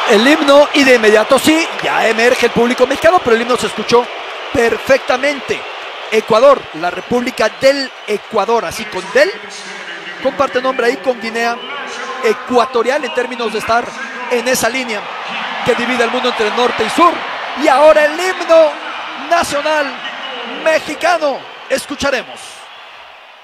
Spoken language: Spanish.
el himno y de inmediato sí, ya emerge el público mexicano, pero el himno se escuchó perfectamente. Ecuador, la República del Ecuador, así con del, comparte nombre ahí con Guinea Ecuatorial en términos de estar en esa línea que divide el mundo entre norte y sur. Y ahora el himno nacional mexicano, escucharemos.